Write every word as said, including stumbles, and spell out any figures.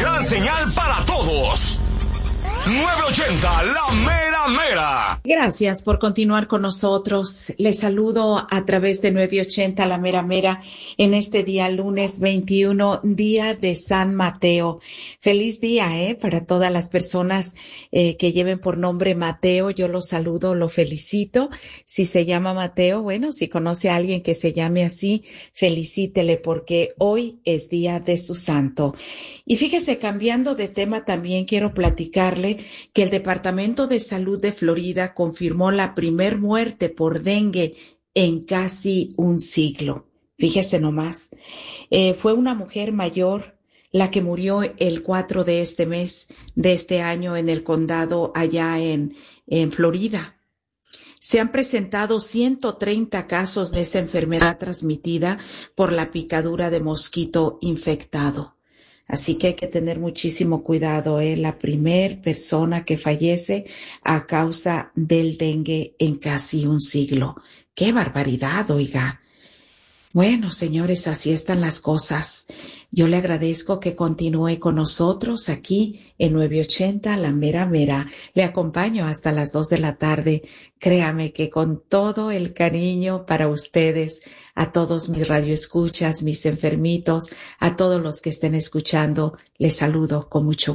gran señal para todos. nueve ochenta, la mera mera. Gracias por continuar con nosotros. Les saludo a través de nueve ochenta, la mera mera, en este día lunes veintiuno, día de San Mateo. Feliz día, ¿eh? Para todas las personas eh, que lleven por nombre Mateo, yo lo saludo, lo felicito. Si se llama Mateo, bueno, si conoce a alguien que se llame así, felicítele porque hoy es día de su santo. Y fíjese, cambiando de tema, también quiero platicarle que el Departamento de Salud de Florida confirmó la primer muerte por dengue en casi un siglo. Fíjese nomás, eh, fue una mujer mayor la que murió el cuatro de este mes, de este año, en el condado allá en, en Florida. Se han presentado ciento treinta casos de esa enfermedad transmitida por la picadura de mosquito infectado. Así que hay que tener muchísimo cuidado, ¿eh? La primer persona que fallece a causa del dengue en casi un siglo. ¡Qué barbaridad, oiga! Bueno, señores, así están las cosas. Yo le agradezco que continúe con nosotros aquí en nueve ochenta, la mera mera. Le acompaño hasta las dos de la tarde. Créame que con todo el cariño para ustedes, a todos mis radioescuchas, mis enfermitos, a todos los que estén escuchando, les saludo con mucho